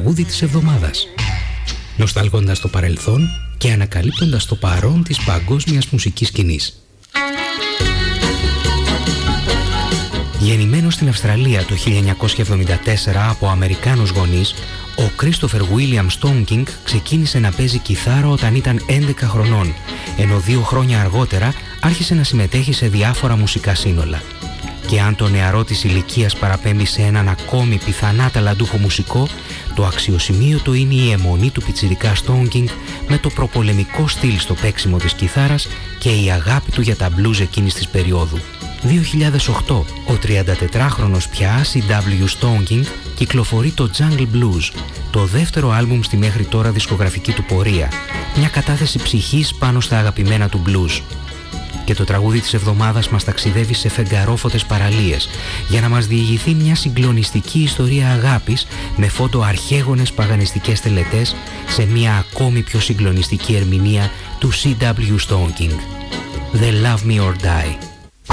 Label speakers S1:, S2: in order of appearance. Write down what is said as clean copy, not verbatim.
S1: τραγούδι της εβδομάδας. Νοσταλγώντας το παρελθόν και ανακαλύπτοντας το παρόν της παγκόσμιας μουσικής σκηνής. Γεννημένος στην Αυστραλία το 1974 από Αμερικάνους γονείς, ο Κρίστοφερ Βίλιαμ Στόνκινγκ ξεκίνησε να παίζει κιθάρα όταν ήταν 11 χρονών, ενώ 2 χρόνια αργότερα άρχισε να συμμετέχει σε διάφορα μουσικά σύνολα. Και αν το νεαρό της ηλικίας παραπέμπει σε έναν ακόμη πιθανά ταλαντούχο μουσικό, το αξιοσημείωτο είναι η αιμονή του πιτσιρικά Στόνκινγκ με το προπολεμικό στυλ στο παίξιμο της κιθάρας και η αγάπη του για τα blues εκείνης της περίοδου. 2008, ο 34χρονος πια C.W. Stone κυκλοφορεί το Jungle Blues, το δεύτερο άλμπουμ στη μέχρι τώρα δισκογραφική του πορεία, μια κατάθεση ψυχής πάνω στα αγαπημένα του blues. Και το τραγούδι της εβδομάδας μας ταξιδεύει σε φεγγαρόφωτες παραλίες για να μας διηγηθεί μια συγκλονιστική ιστορία αγάπης με φόντο αρχαίγονες παγανιστικές τελετές σε μια ακόμη πιο συγκλονιστική ερμηνεία του C.W. Stone King. The Love Me or Die.